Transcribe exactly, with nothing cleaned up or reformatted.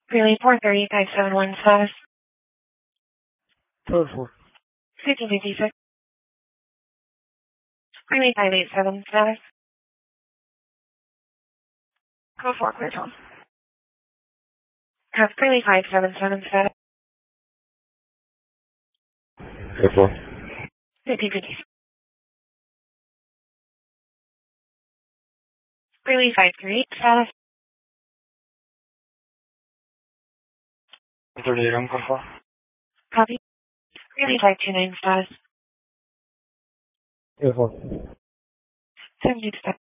Relay four three five seven one status. Code four. fifteen fifty-six. Relay five eight seven status. Code four, clear tone. Have Relay five seven seven status. Code four. fifteen fifty-six. Relay five three eight status. thirty-eight on code four. Copy. Relay five two nine status. Code four. seventy-six.